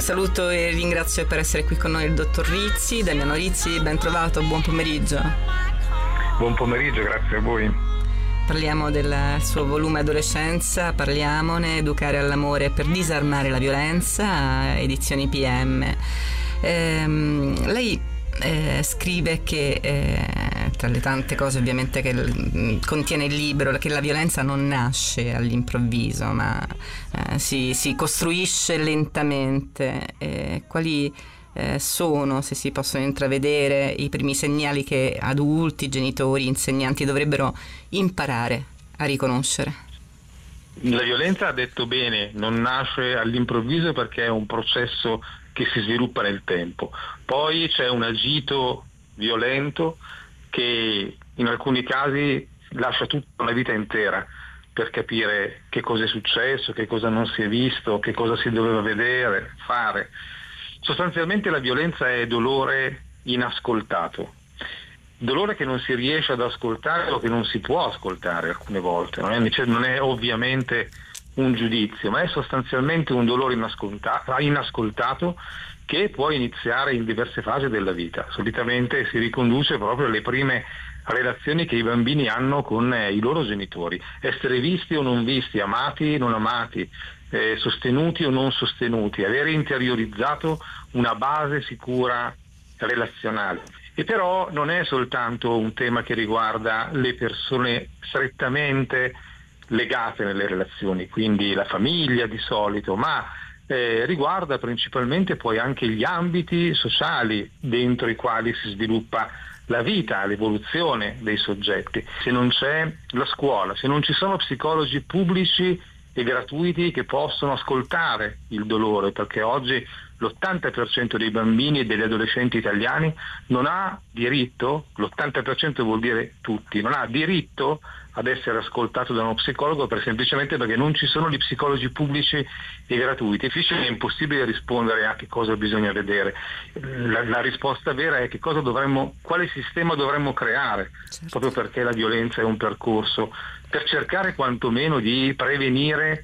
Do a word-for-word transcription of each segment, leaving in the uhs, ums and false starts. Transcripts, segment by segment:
Saluto e ringrazio per essere qui con noi il dottor Rizzi. Damiano Rizzi, ben trovato, buon pomeriggio. Buon pomeriggio, grazie a voi. Parliamo del suo volume Adolescenza, parliamone, Educare all'amore per disarmare la violenza, edizioni P M. Ehm, lei eh, scrive che, eh, tra le tante cose ovviamente che l- contiene il libro, che la violenza non nasce all'improvviso, ma eh, si, si costruisce lentamente. Eh, quali eh, sono, se si possono intravedere, i primi segnali che adulti, genitori, insegnanti dovrebbero imparare a riconoscere? La violenza, ha detto bene, non nasce all'improvviso perché è un processo che si sviluppa nel tempo. Poi c'è un agito violento che in alcuni casi lascia tutta una vita intera per capire che cosa è successo, che cosa non si è visto, che cosa si doveva vedere, fare. Sostanzialmente la violenza è dolore inascoltato, dolore che non si riesce ad ascoltare o che non si può ascoltare alcune volte. Non è, non è ovviamente un giudizio, ma è sostanzialmente un dolore inascoltato che può iniziare in diverse fasi della vita. Solitamente si riconduce proprio alle prime relazioni che i bambini hanno con eh, i loro genitori, essere visti o non visti, amati o non amati, eh, sostenuti o non sostenuti, avere interiorizzato una base sicura relazionale. E però non è soltanto un tema che riguarda le persone strettamente legate nelle relazioni, quindi la famiglia di solito, ma eh, riguarda principalmente poi anche gli ambiti sociali dentro i quali si sviluppa la vita, l'evoluzione dei soggetti. Se non c'è la scuola, se non ci sono psicologi pubblici e gratuiti che possono ascoltare il dolore, perché oggi l'ottanta per cento dei bambini e degli adolescenti italiani non ha diritto, l'ottanta per cento vuol dire tutti, non ha diritto ad essere ascoltato da uno psicologo per semplicemente perché non ci sono gli psicologi pubblici e gratuiti. È difficile, è impossibile rispondere a che cosa bisogna vedere. La, la risposta vera è che cosa dovremmo, quale sistema dovremmo creare, certo, proprio perché la violenza è un percorso per cercare quantomeno di prevenire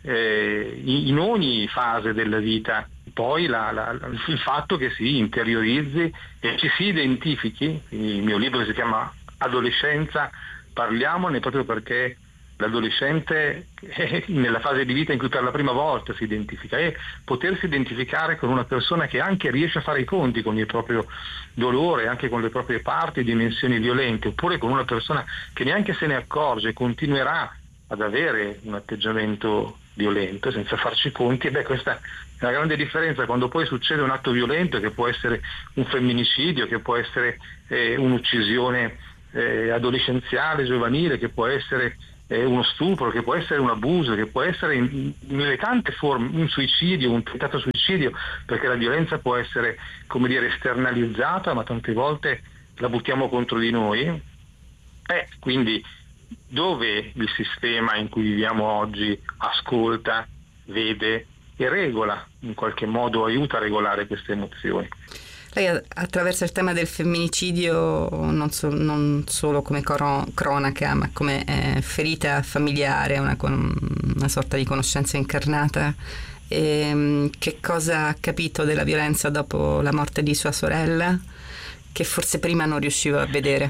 eh, in ogni fase della vita poi la, la, il fatto che si interiorizzi e ci si identifichi. Il mio libro si chiama Adolescenza, parliamone, proprio perché l'adolescente è nella fase di vita in cui per la prima volta si identifica, e potersi identificare con una persona che anche riesce a fare i conti con il proprio dolore, anche con le proprie parti e dimensioni violente, oppure con una persona che neanche se ne accorge e continuerà ad avere un atteggiamento violento senza farci conti. E beh, questa è una grande differenza quando poi succede un atto violento, che può essere un femminicidio, che può essere eh, un'uccisione eh, adolescenziale, giovanile, che può essere eh, uno stupro, che può essere un abuso, che può essere in, nelle tante forme un suicidio, un tentato suicidio, perché la violenza può essere, come dire, esternalizzata, ma tante volte la buttiamo contro di noi. Eh, quindi dove il sistema in cui viviamo oggi ascolta, vede e regola, in qualche modo aiuta a regolare queste emozioni. Lei attraverso il tema del femminicidio non, so, non solo come coro- cronaca, ma come eh, ferita familiare, una, una sorta di conoscenza incarnata. E, che cosa ha capito della violenza dopo la morte di sua sorella, che forse prima non riusciva a vedere?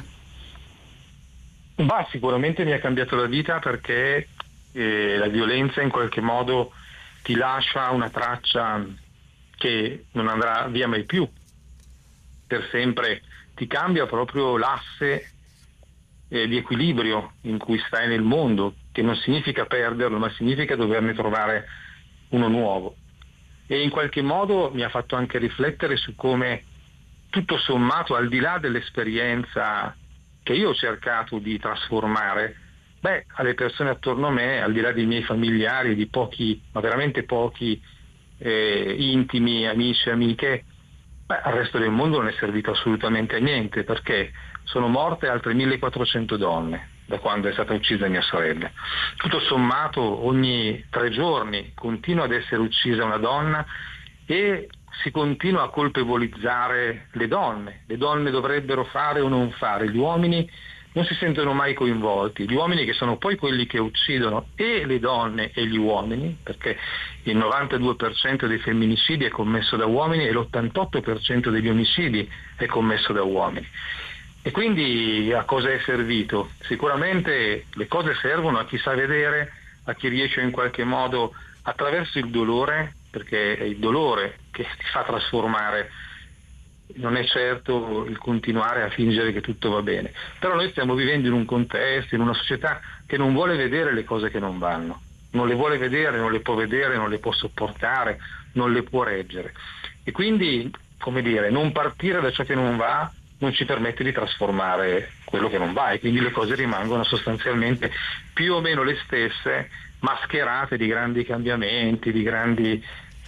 Bah, sicuramente mi ha cambiato la vita, perché eh, la violenza in qualche modo ti lascia una traccia che non andrà via mai più, per sempre. Ti cambia proprio l'asse eh, di equilibrio in cui stai nel mondo, che non significa perderlo, ma significa doverne trovare uno nuovo. E in qualche modo mi ha fatto anche riflettere su come, tutto sommato, al di là dell'esperienza che io ho cercato di trasformare, beh, alle persone attorno a me, al di là dei miei familiari, di pochi, ma veramente pochi eh, intimi, amici, amiche, beh, al resto del mondo non è servito assolutamente a niente, perché sono morte altre millequattrocento donne da quando è stata uccisa mia sorella. Tutto sommato ogni tre giorni continua ad essere uccisa una donna e si continua a colpevolizzare le donne. Le donne dovrebbero fare o non fare, gli uomini non si sentono mai coinvolti, gli uomini che sono poi quelli che uccidono e le donne e gli uomini, perché il novantadue per cento dei femminicidi è commesso da uomini e l'ottantotto per cento degli omicidi è commesso da uomini. E quindi a cosa è servito? Sicuramente le cose servono a chi sa vedere, a chi riesce in qualche modo attraverso il dolore, perché è il dolore che ti fa trasformare, non è certo il continuare a fingere che tutto va bene. Però noi stiamo vivendo in un contesto, in una società che non vuole vedere le cose che non vanno, non le vuole vedere, non le può vedere, non le può sopportare, non le può reggere. E quindi, come dire, non partire da ciò che non va non ci permette di trasformare quello che non va, e quindi le cose rimangono sostanzialmente più o meno le stesse, mascherate di grandi cambiamenti, di grandi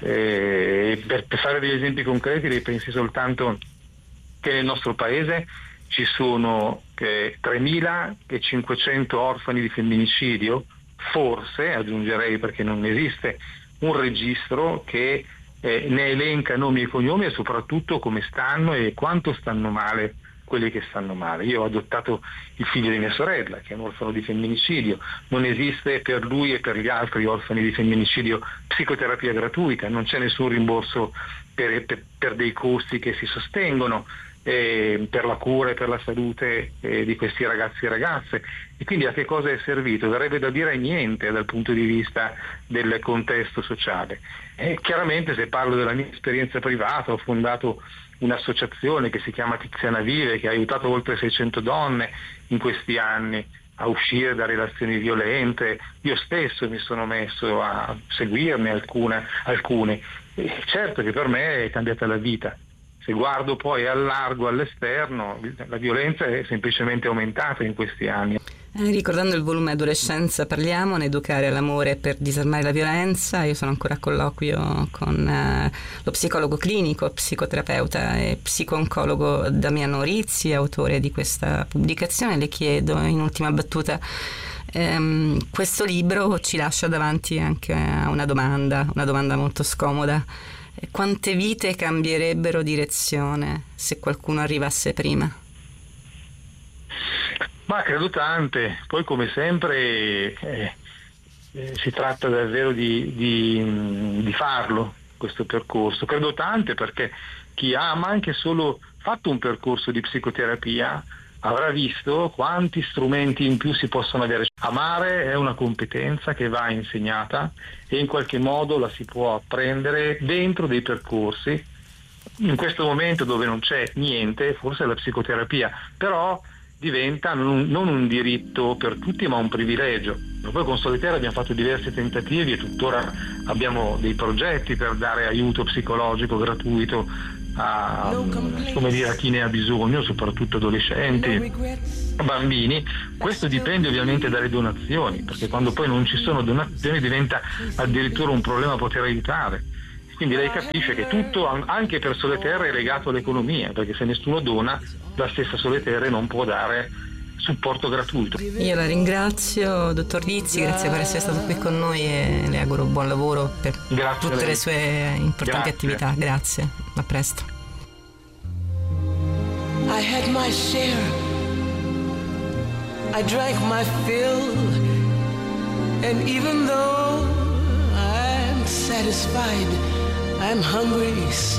eh, per, per fare degli esempi concreti, dei pensi soltanto che nel nostro paese ci sono eh, tremilacinquecento orfani di femminicidio, forse aggiungerei, perché non esiste un registro che Eh, ne elenca nomi e cognomi e soprattutto come stanno e quanto stanno male quelli che stanno male. Io ho adottato il figlio di mia sorella, che è un orfano di femminicidio, non esiste per lui e per gli altri orfani di femminicidio psicoterapia gratuita, non c'è nessun rimborso per, per, per dei costi che si sostengono, eh, per la cura e per la salute eh, di questi ragazzi e ragazze. E quindi a che cosa è servito? Verrebbe da dire niente dal punto di vista del contesto sociale. E chiaramente, se parlo della mia esperienza privata, ho fondato un'associazione che si chiama Tiziana Vive, che ha aiutato oltre seicento donne in questi anni a uscire da relazioni violente. Io stesso mi sono messo a seguirne alcune, alcune. E certo che per me è cambiata la vita. Se guardo poi al largo, all'esterno, la violenza è semplicemente aumentata in questi anni. Eh, ricordando il volume Adolescenza parliamone, educare all'amore per disarmare la violenza, io sono ancora a colloquio con eh, lo psicologo clinico, psicoterapeuta e psico-oncologo Damiano Rizzi, autore di questa pubblicazione. Le chiedo in ultima battuta, ehm, questo libro ci lascia davanti anche a una domanda, una domanda molto scomoda. Quante vite cambierebbero direzione se qualcuno arrivasse prima? Ma credo tante. Poi, come sempre, eh, eh, si tratta davvero di, di, di farlo, questo percorso. Credo tante perché chi ha ma anche solo fatto un percorso di psicoterapia avrà visto quanti strumenti in più si possono avere. Amare è una competenza che va insegnata e in qualche modo la si può apprendere dentro dei percorsi. In questo momento dove non c'è niente, forse è la psicoterapia, però diventa non, non un diritto per tutti ma un privilegio. Poi con Solitaire abbiamo fatto diversi tentativi e tuttora abbiamo dei progetti per dare aiuto psicologico gratuito a, come dire, a chi ne ha bisogno, soprattutto adolescenti, bambini. Questo dipende ovviamente dalle donazioni, perché quando poi non ci sono donazioni diventa addirittura un problema poter aiutare. Quindi lei capisce che tutto, anche per Solitaire, è legato all'economia, perché se nessuno dona, la stessa Solitaire non può dare supporto gratuito. Io la ringrazio, dottor Rizzi, grazie per essere stato qui con noi e le auguro buon lavoro per grazie tutte le sue importanti grazie. attività. Grazie, a presto. I had my share, I drank my fill, and even though I'm satisfied, I'm hungry.